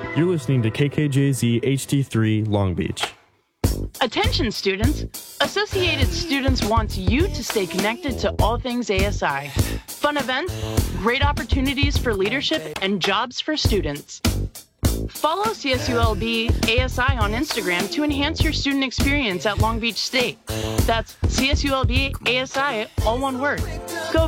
You're listening to KKJZ HD3 Long Beach. Attention students! Associated Students wants you to stay connected to all things ASI. Fun events, great opportunities for leadership, and jobs for students. Follow CSULB ASI on Instagram to enhance your student experience at Long Beach State. That's CSULB ASI, all one word. Go